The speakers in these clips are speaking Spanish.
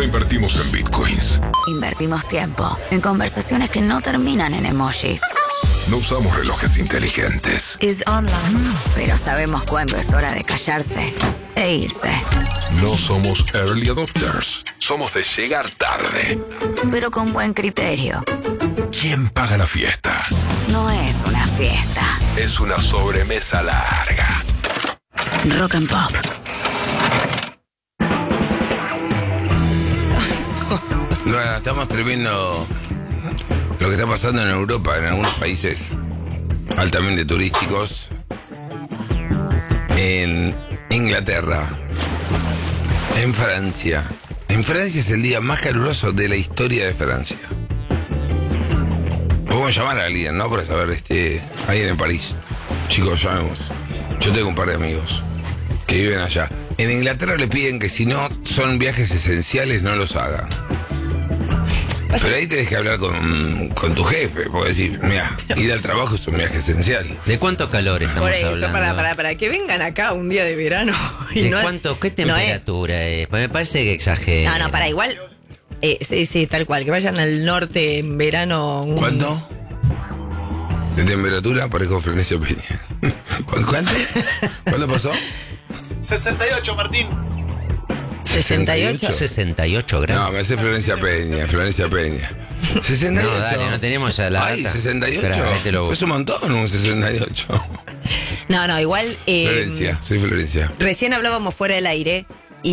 No invertimos en bitcoins. Invertimos tiempo en conversaciones que no terminan en emojis. No usamos relojes inteligentes. Pero sabemos cuándo es hora de callarse e irse. No somos early adopters. Somos de llegar tarde. Pero con buen criterio. ¿Quién paga la fiesta? No es una fiesta. Es una sobremesa larga. Rock and Pop. Bueno, estamos tremendo lo que está pasando en Europa, en algunos países altamente turísticos. En Inglaterra, en Francia. En Francia es el día más caluroso de la historia de Francia. Podemos llamar a alguien, ¿no? Para saber, alguien en París. Chicos, llamemos. Yo tengo un par de amigos que viven allá. En Inglaterra le piden que si no son viajes esenciales, no los hagan. Pero ahí tenés que hablar con tu jefe, porque decir, mira, ir al trabajo es un viaje esencial. ¿De cuánto calor estamos Por eso, hablando? para que vengan acá un día de verano. Y ¿De no, cuánto? ¿Qué temperatura es? Pues me parece que exagera. No, para igual. Sí, tal cual. Que vayan al norte en verano. ¿Cuánto? De temperatura parezco Florencia Peña. ¿Cuánto? ¿Cuánto pasó? 68, Martín. 68. 68 grados. No, me hace Florencia Peña. 68. No, dale, no tenemos a la Ay, data. 68. Espera, ahí te lo busco. Es un montón, un 68. No, igual. Florencia, soy Florencia. Recién hablábamos fuera del aire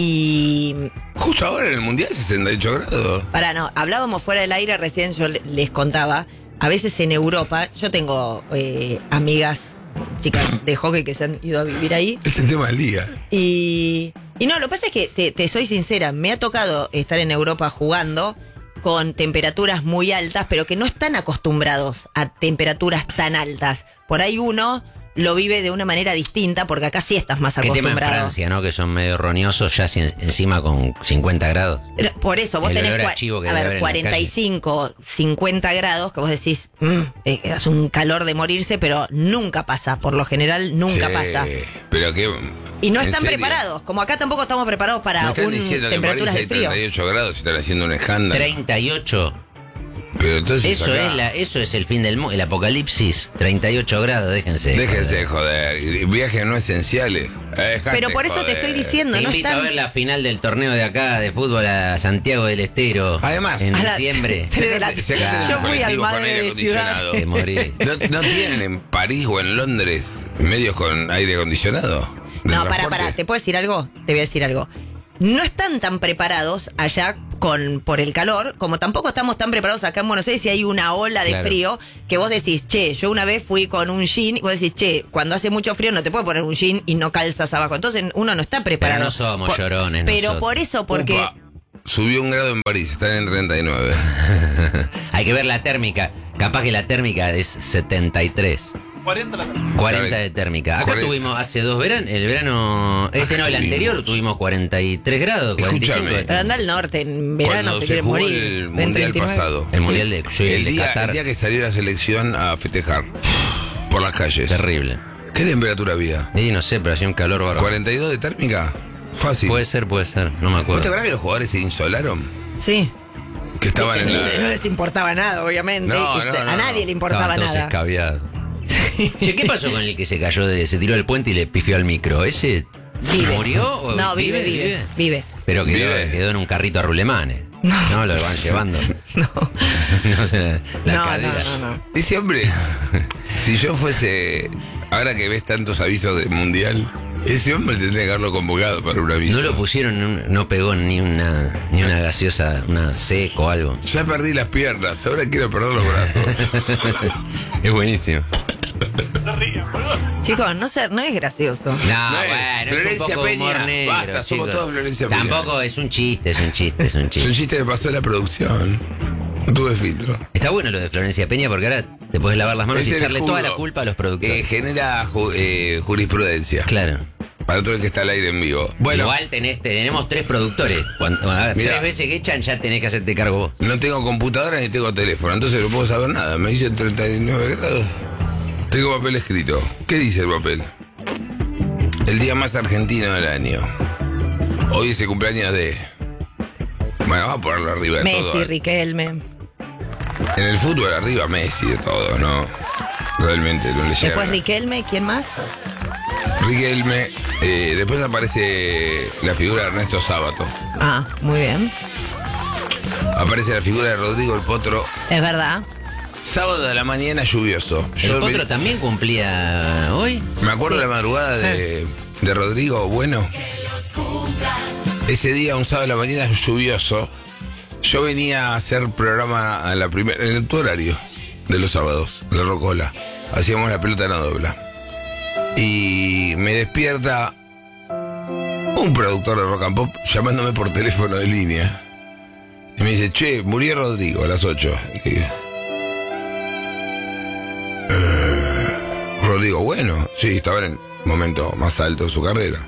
y. Justo ahora en el mundial 68 grados. Hablábamos fuera del aire, recién yo les contaba. A veces en Europa, yo tengo amigas, chicas de hockey que se han ido a vivir ahí. Es el tema del día. Y no, lo que pasa es que, te soy sincera, me ha tocado estar en Europa jugando con temperaturas muy altas, pero que no están acostumbrados a temperaturas tan altas. Por ahí uno lo vive de una manera distinta, porque acá sí estás más ¿Qué tema en acostumbrado. Francia, no? Que son medio roñosos, ya encima con 50 grados. Por eso, vos El tenés olor a chivo que debe haber en la 45, 50 grados, que vos decís, hace un calor de morirse, pero nunca pasa. Por lo general, nunca Sí, pasa. Pero que. Y no ¿en están serio? preparados. Como acá tampoco estamos preparados para ¿Me están diciendo que en París temperaturas hay de frío. 38 grados y están haciendo un escándalo? 38. Pero entonces Eso es el fin del mundo, el apocalipsis. 38 grados, déjense. Déjense de joder. Viajes no esenciales. Pero por eso te estoy diciendo, Te no invito están. a ver la final del torneo de acá de fútbol a Santiago del Estero. Además, en a la- diciembre. Yo fui al Madre de Ciudad. Te morís. ¿No tienen en París o en Londres medios con aire acondicionado? ¿De No, transporte? pará, ¿te puedo decir algo? Te voy a decir algo. No están tan preparados allá por el calor, como tampoco estamos tan preparados acá en Buenos Aires si hay una ola de Claro. frío, que vos decís, che, yo una vez fui con un jean, y vos decís, che, cuando hace mucho frío no te puedo poner un jean y no calzas abajo. Entonces uno no está preparado. Pero no somos llorones Pero nosotros. por eso, porque... Upa, subió un grado en París, están en 39. Hay que ver la térmica. Capaz que la térmica es 73. 40 la tarde. 40 de térmica. Acá 40. tuvimos hace 2 veranos, el verano, el tuvimos. anterior tuvimos 43 grados, 45. Escúchame. Pero anda al norte, en verano Cuando se se quiere jugó morir. el En mundial 39. pasado. El mundial de, sí, el de día Qatar. que salió la selección a festejar por las calles. Terrible. ¿Qué temperatura había? Y no sé, pero hacía un calor bárbaro. 42 de térmica. Fácil. Puede ser, no me ¿Vos acuerdo. te acuerdas que los jugadores se insolaron? Sí. Que estaban en No la... les importaba nada, obviamente. No, A nadie le importaba Estaban todos nada. escabiados. Che, ¿qué pasó con el que se cayó, se tiró del puente y le pifió al micro? ¿Ese Vive. murió o No, vive. Pero Vive. quedó en un carrito a rulemanes. No, lo van llevando. No. No sé, la No, cadera. no. Dice, hombre, si yo fuese... Ahora que ves tantos avisos del mundial, ese hombre tendría que haberlo convocado para un aviso. No lo pusieron, no pegó ni una gaseosa, una seco o algo. Ya perdí las piernas, ahora quiero perder los brazos. Es buenísimo. Se ríen, boludo. Chicos, no es gracioso. No, No es. bueno, es Florencia un poco Peña, humor negro, basta, somos chicos. todos Florencia Peña. Tampoco es un chiste. Es un chiste que pasó en la producción. No tuve filtro. Está bueno lo de Florencia Peña porque ahora te puedes lavar las manos Es y el echarle escudo. toda la culpa a los productores. Genera jurisprudencia. Claro. Para todo el que está al aire en vivo. Bueno, Igual tenemos 3 productores. Cuando hagas Mirá. 3 veces que echan, ya tenés que hacerte cargo vos. no tengo computadora ni tengo teléfono, entonces no puedo saber nada. Me dicen 39 grados. Tengo papel escrito. ¿Qué dice el papel? El día más argentino del año. Hoy es el cumpleaños de Bueno, vamos a ponerlo arriba de todo. Messi, Riquelme. En el fútbol arriba Messi de todo, ¿no? Realmente no le llega. Después Riquelme, ¿quién más? Riquelme. Después aparece la figura de Ernesto Sábato. Ah, muy bien. Aparece la figura de Rodrigo el Potro. Es verdad. Sábado de la mañana lluvioso. ¿El Potro también cumplía hoy? Me acuerdo la madrugada de Rodrigo Bueno. Ese día, un sábado de la mañana lluvioso, yo venía a hacer programa en tu horario de los sábados, la Rocola. Hacíamos La Pelota No Dobla. Y me despierta un productor de Rock and Pop llamándome por teléfono de línea. Y me dice, che, murió Rodrigo a las 8. Y dije, Rodrigo, bueno, sí, estaba en el momento más alto de su carrera.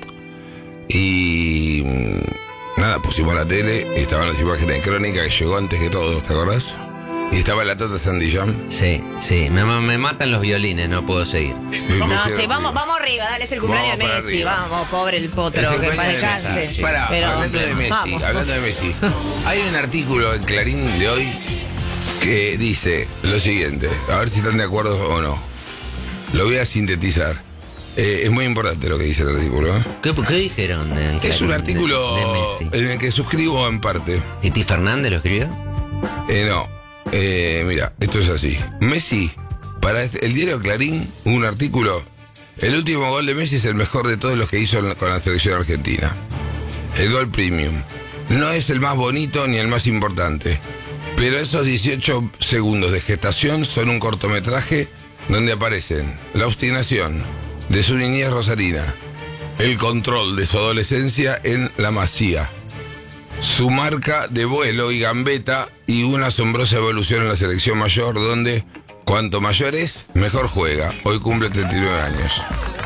Y nada, pusimos la tele, y estaban las imágenes de Crónica que llegó antes que todo, ¿te acordás? Y estaba la Tota Sandillán. Sí, me matan los violines, no puedo seguir. No, sí, vamos arriba, dale, es el cumpleaños de Vamos para Messi, arriba. vamos, pobre el Potro, Es el que para cumpleaños de descanse. Messi. Pará, Pero, hablando de Messi, hay un artículo en Clarín de hoy que dice lo siguiente, a ver si están de acuerdo o no. Lo voy a sintetizar. Es muy importante lo que dice el artículo. ¿Qué dijeron? Es un artículo de Messi. en el que suscribo en parte. ¿Titi Fernández lo escribió? No. Mira, esto es así. Messi, para el diario Clarín, un artículo. El último gol de Messi es el mejor de todos los que hizo con la selección argentina. El gol premium. No es el más bonito ni el más importante. Pero esos 18 segundos de gestación son un cortometraje donde aparecen la obstinación de su niñez rosarina, el control de su adolescencia en la Masía, su marca de vuelo y gambeta y una asombrosa evolución en la selección mayor donde cuanto mayor es, mejor juega. Hoy cumple 39 años.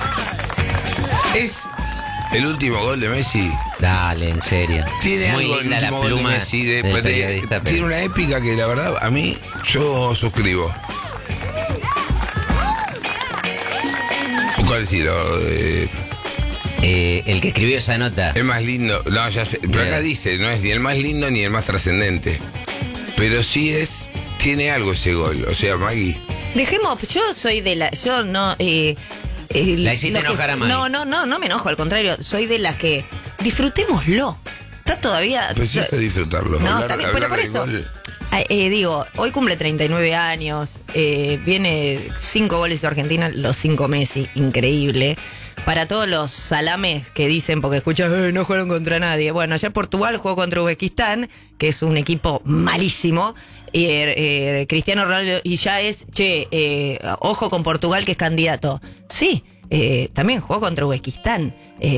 ¿Es el último gol de Messi? Dale, en serio. Tiene muy algo linda el la último gol de pluma Messi, del periodista, pero- tiene una épica que la verdad a mí yo suscribo. ¿Cuál decirlo? El que escribió esa nota. Es más lindo, no, ya sé, pero acá dice, no es ni el más lindo ni el más trascendente. Pero sí tiene algo ese gol. O sea, Maggie. Dejemos, yo soy de la, yo no... La hiciste lo que- enojar a Maggie. No me enojo, al contrario, soy de las que disfrutémoslo. Está todavía... Pues yo quiero disfrutarlo. No, hablar, está bien, pero hablar por de eso... gol. Digo, hoy cumple 39 años, viene 5 goles de Argentina, los 5 Messi, increíble. Para todos los salames que dicen, porque escuchas, no jugaron contra nadie. Bueno, ayer Portugal jugó contra Uzbekistán, que es un equipo malísimo. Cristiano Ronaldo, y ya es, ojo con Portugal que es candidato. Sí, también jugó contra Uzbekistán.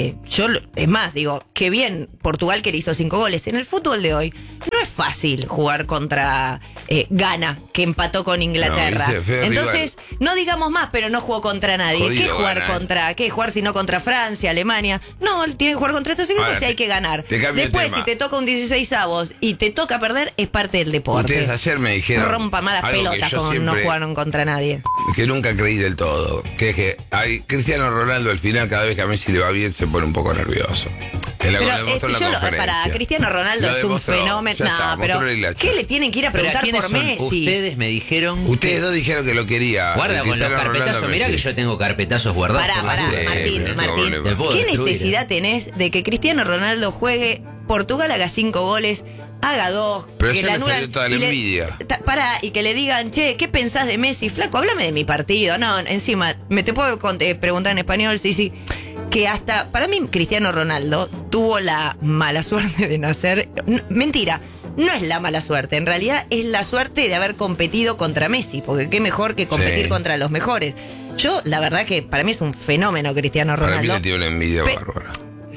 Es más, digo, qué bien Portugal que le hizo 5 goles. En el fútbol de hoy no es fácil jugar contra Ghana, que empató con Inglaterra. No, viste, feo Entonces, no digamos más, pero no jugó contra nadie. Jodido ¿Qué jugar Ghana, contra? ¿Qué jugar si no contra Francia, Alemania? No, él tiene que jugar contra estos equipos Ahora, y hay que ganar. te cambio el Después, tema. si te toca un 16avos y te toca perder, es parte del deporte. Ustedes ayer me dijeron. Rompa malas algo que pelotas yo como no siempre- jugaron contra nadie. Que nunca creí del todo. Que es que Cristiano Ronaldo al final, cada vez que a Messi le va bien, se pone un poco nervioso. Pero lo demostró en la conferencia. para Cristiano Ronaldo Lo es un demostró. fenómeno. Ya está, No, pero mostró el hilacho. ¿qué le tienen que ir a ¿Pero a preguntar quiénes por son? Messi? Ustedes me dijeron... Ustedes dos dijeron que lo quería. Guarda con los Cristiano Ronaldo carpetazos. Mirá que Messi. yo tengo carpetazos guardados. Pará, por la pará, ciudad. Martín, no Martín. problema. Te puedo ¿Qué destruir, necesidad tenés de que Cristiano Ronaldo juegue, Portugal haga 5 goles, haga 2, Pero que ya le le anulan salió toda la y le- envidia. Pará, y que le digan, che, ¿qué pensás de Messi? Flaco, háblame de mi partido. No, encima, me te puedo preguntar en español, sí. Que hasta, para mí, Cristiano Ronaldo tuvo la mala suerte de nacer. Mentira, no es la mala suerte, en realidad es la suerte de haber competido contra Messi, porque qué mejor que competir Sí. contra los mejores. Yo, la verdad que para mí es un fenómeno Cristiano Para mí Ronaldo. le tiene una envidia Pe- bárbara.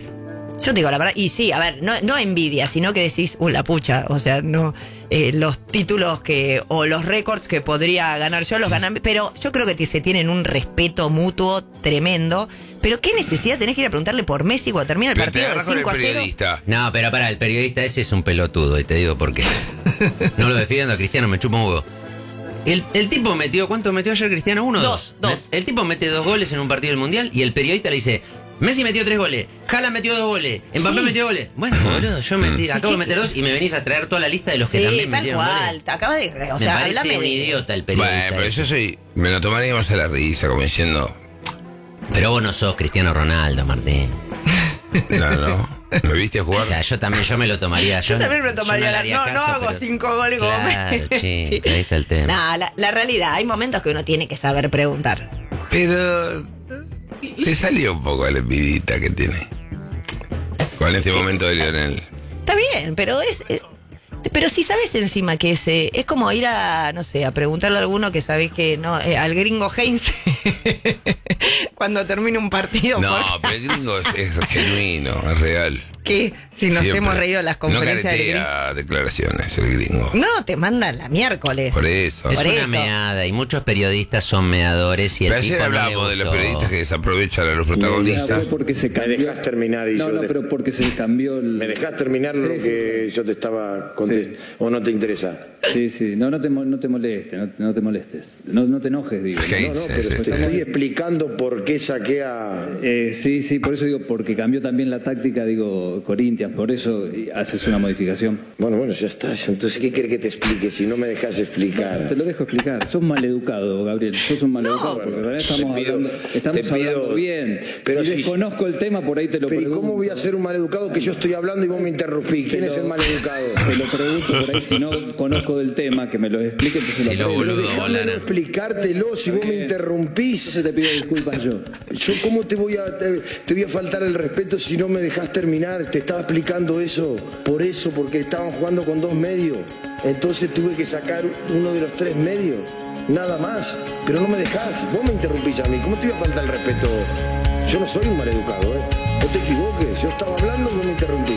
Yo te digo la verdad, y sí, a ver, no envidia, sino que decís, la pucha, o sea, no, los títulos o los récords que podría ganar yo los ganan, pero yo creo que se tienen un respeto mutuo tremendo. Pero qué necesidad tenés que ir a preguntarle por Messi cuando termina el Pero te partido de agarras con el 5-0. periodista. No, pero pará, el periodista ese es un pelotudo y te digo por qué. No lo defiendo a Cristiano, me chupa un huevo. El tipo metió, ¿cuánto metió ayer Cristiano? ¿1 o 2? Dos. El tipo mete 2 goles en un partido del Mundial y el periodista le dice, Messi metió 3 goles, Haaland metió 2 goles, Mbappé metió goles. Bueno, boludo, yo acabo de meter 2 y me venís a traer toda la lista de los que también tal metieron cual. goles. Te acabas de. O Me sea, parece hablame un de. idiota el periodista. Bueno, pero ese. me lo tomaría más a la risa, como diciendo, Pero vos no sos Cristiano Ronaldo, Martín. no. ¿Me viste jugar? Ya, yo me lo tomaría. Yo también me tomaría. yo le haría No caso, hago pero- 5 goles como Claro, Messi. chico, ahí está el tema. No, la realidad, hay momentos que uno tiene que saber preguntar. Pero le salió un poco a la envidita que tiene con este momento de Lionel. Está bien, pero pero si sabes encima que es como ir a, no sé, a preguntarle a alguno que sabés que no, al gringo Heinz cuando termine un partido. No, porque pero el gringo es genuino, es real. que si nos Siempre. hemos reído en las conferencias no del gringo. caretea declaraciones el gringo. No, te mandan la miércoles. Por eso. Es Por una eso. meada y muchos periodistas son meadores y el Pero ayer tipo no le hablamos de los gustó. periodistas que desaprovechan a los Ya, protagonistas. fue porque se ¿Me cambió. dejás terminar? Y No, yo no, te- pero porque se cambió el... ¿Me dejás terminar lo Sí, que yo te estaba contestando? ¿O no te interesa? Sí, sí, no te molestes, no te molestes. No te enojes, digo. ¿Qué No, no, dices? pero te estoy explicando por qué saqué a... Sí, por eso digo, porque cambió también la táctica, digo, Corinthians, por eso haces una modificación. Bueno, ya está. Entonces, ¿qué querés que te explique si no me dejas explicar? Te lo dejo explicar. Sos maleducado, Gabriel. Sos un maleducado. porque en realidad estamos te pido- hablando bien. pero si si- desconozco el tema, por ahí te lo Pero ¿y pregunto. cómo voy a ser un maleducado que yo estoy hablando y vos me interrumpís? ¿Quién es el maleducado? Te lo pregunto por ahí, si no conozco del tema, que me lo explique. Entonces Si lo pregunto. boludo Déjamelo volara. explicártelo si vos me interrumpís. Entonces te pido disculpas yo. Yo cómo te voy a faltar el respeto si no me dejás terminar. Te estaba explicando eso, porque estaban jugando con 2 medios. Entonces tuve que sacar uno de los 3 medios, nada más. Pero no me dejás, vos me interrumpís a mí. ¿Cómo te iba a faltar el respeto? Yo no soy un maleducado, No te equivoques, yo estaba hablando y vos me interrumpís.